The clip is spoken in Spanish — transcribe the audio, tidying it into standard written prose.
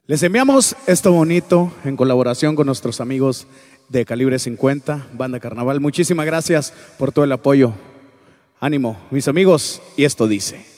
Les enviamos esto bonito en colaboración con nuestros amigos de Calibre 50, Banda Carnaval. Muchísimas gracias por todo el apoyo. Ánimo, mis amigos, y esto dice.